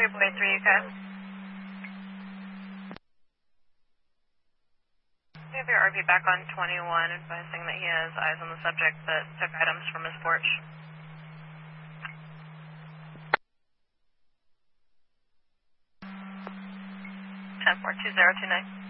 Boy 3, okay? We have your RV back on 21, advising that he has eyes on the subject that took items from his porch. 10-4-2029.